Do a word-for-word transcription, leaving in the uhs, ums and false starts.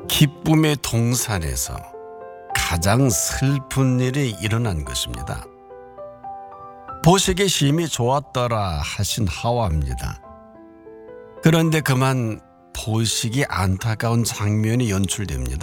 기쁨의 동산에서 가장 슬픈 일이 일어난 것입니다. 보시기에 심히 좋았더라 하신 하와입니다. 그런데 그만 보시기 안타까운 장면이 연출됩니다.